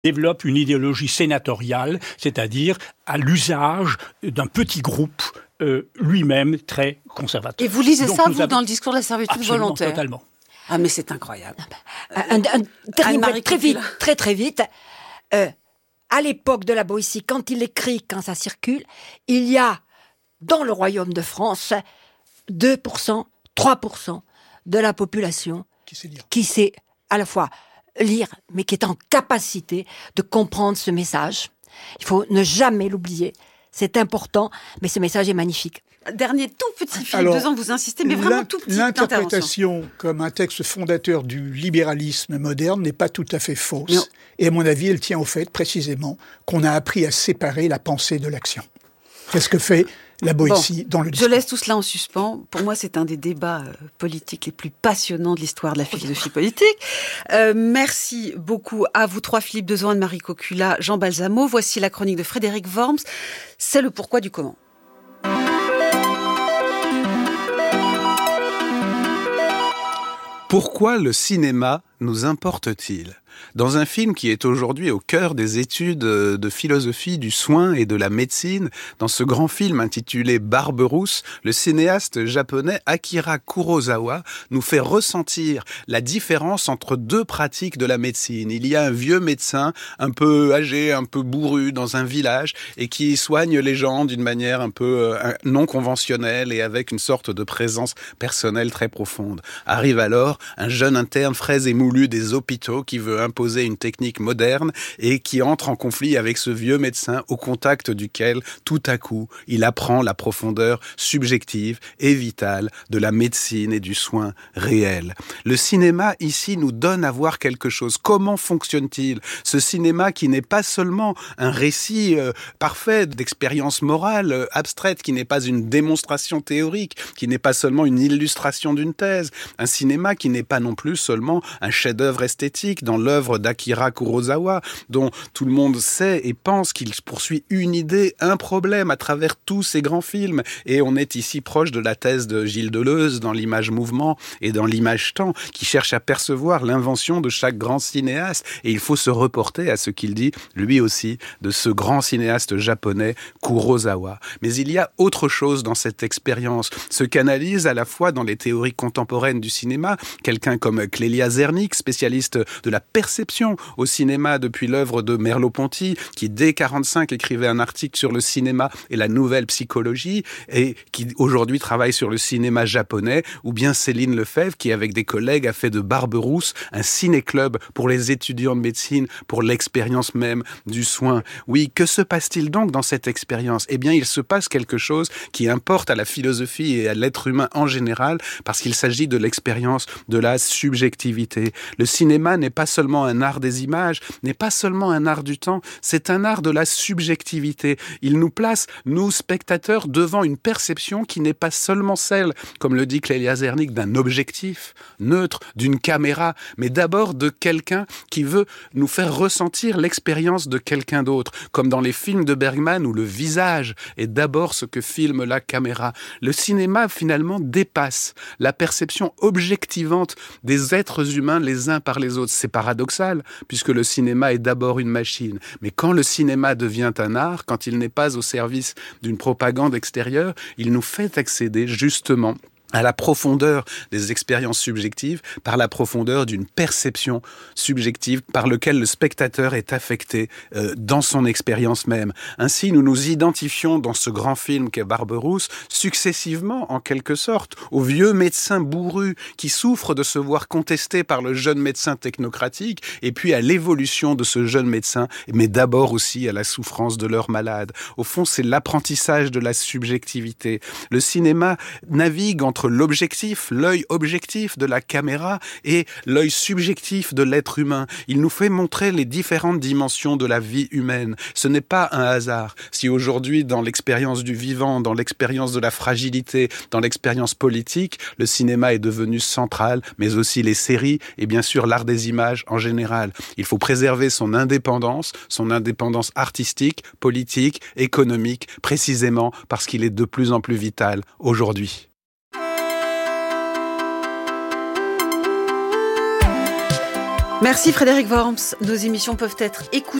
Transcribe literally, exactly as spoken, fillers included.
développe une idéologie sénatoriale, c'est-à-dire à l'usage d'un petit groupe euh, lui-même très conservateur. Et vous lisez Donc, ça, nous vous, avons... dans le discours de la servitude Absolument, volontaire? Totalement. Ah, mais c'est incroyable. Un, un, un dernier Anne-Marie point, très vite, Coppola. très très vite. Euh, à l'époque de la Boétie, quand il écrit, quand ça circule, il y a dans le royaume de France deux pour cent, trois pour cent de la population Qui sait lire. qui sait à la fois lire, mais qui est en capacité de comprendre ce message. Il faut ne jamais l'oublier. C'est important, mais ce message est magnifique. Dernier tout petit Philippe Alors, Dezan, vous insistez, mais vraiment l'in- tout petit intervention. L'interprétation comme un texte fondateur du libéralisme moderne n'est pas tout à fait fausse. Non. Et à mon avis, elle tient au fait, précisément, qu'on a appris à séparer la pensée de l'action. Qu'est-ce que fait la Boétie Bon, dans le je discours? laisse tout cela en suspens. Pour moi, c'est un des débats euh, politiques les plus passionnants de l'histoire de la philosophie politique. Euh, merci beaucoup à vous trois, Philippe Dezan, Anne-Marie Coppola, Jean Balsamo. Voici la chronique de Frédéric Worms. C'est le pourquoi du comment. Pourquoi le cinéma nous importe-t-il ? Dans un film qui est aujourd'hui au cœur des études de philosophie du soin et de la médecine, dans ce grand film intitulé Barberousse, le cinéaste japonais Akira Kurosawa nous fait ressentir la différence entre deux pratiques de la médecine. Il y a un vieux médecin, un peu âgé, un peu bourru, dans un village, et qui soigne les gens d'une manière un peu non conventionnelle et avec une sorte de présence personnelle très profonde. Arrive alors un jeune interne frais et moulu des hôpitaux qui veut imposer une technique moderne et qui entre en conflit avec ce vieux médecin au contact duquel, tout à coup, il apprend la profondeur subjective et vitale de la médecine et du soin réel. Le cinéma, ici, nous donne à voir quelque chose. Comment fonctionne-t-il ? Ce cinéma qui n'est pas seulement un récit euh, parfait d'expérience morale euh, abstraite, qui n'est pas une démonstration théorique, qui n'est pas seulement une illustration d'une thèse, un cinéma qui n'est pas non plus seulement un chef-d'œuvre esthétique dans l'œuvre d'Akira Kurosawa, dont tout le monde sait et pense qu'il poursuit une idée, un problème à travers tous ces grands films. Et on est ici proche de la thèse de Gilles Deleuze dans l'image-mouvement et dans l'image-temps, qui cherche à percevoir l'invention de chaque grand cinéaste. Et il faut se reporter à ce qu'il dit, lui aussi, de ce grand cinéaste japonais, Kurosawa. Mais il y a autre chose dans cette expérience, ce qu'analyse à la fois dans les théories contemporaines du cinéma, quelqu'un comme Clélia Zernick, spécialiste de la perception au cinéma depuis l'œuvre de Merleau-Ponty, qui dès quarante-cinq écrivait un article sur le cinéma et la nouvelle psychologie, et qui aujourd'hui travaille sur le cinéma japonais, ou bien Céline Lefebvre, qui avec des collègues a fait de Barberousse un ciné-club pour les étudiants de médecine, pour l'expérience même du soin. Oui, que se passe-t-il donc dans cette expérience ? Eh bien, il se passe quelque chose qui importe à la philosophie et à l'être humain en général, parce qu'il s'agit de l'expérience de la subjectivité. Le cinéma n'est pas seulement un art des images, n'est pas seulement un art du temps, c'est un art de la subjectivité. Il nous place, nous, spectateurs, devant une perception qui n'est pas seulement celle, comme le dit Clélia Zernick, d'un objectif neutre, d'une caméra, mais d'abord de quelqu'un qui veut nous faire ressentir l'expérience de quelqu'un d'autre, comme dans les films de Bergman où le visage est d'abord ce que filme la caméra. Le cinéma, finalement, dépasse la perception objectivante des êtres humains les uns par les autres. C'est paradoxal, puisque le cinéma est d'abord une machine. Mais quand le cinéma devient un art, quand il n'est pas au service d'une propagande extérieure, il nous fait accéder justement à la profondeur des expériences subjectives, par la profondeur d'une perception subjective par laquelle le spectateur est affecté euh, dans son expérience même. Ainsi, nous nous identifions dans ce grand film qu'est Barberousse, successivement, en quelque sorte, au vieux médecin bourru qui souffre de se voir contesté par le jeune médecin technocratique, et puis à l'évolution de ce jeune médecin, mais d'abord aussi à la souffrance de leur malade. Au fond, c'est l'apprentissage de la subjectivité. Le cinéma navigue entre l'objectif, l'œil objectif de la caméra et l'œil subjectif de l'être humain. Il nous fait montrer les différentes dimensions de la vie humaine. Ce n'est pas un hasard si aujourd'hui, dans l'expérience du vivant, dans l'expérience de la fragilité, dans l'expérience politique, le cinéma est devenu central, mais aussi les séries et bien sûr l'art des images en général. Il faut préserver son indépendance, son indépendance artistique, politique, économique, précisément parce qu'il est de plus en plus vital aujourd'hui. Merci Frédéric Worms. Nos émissions peuvent être écoutées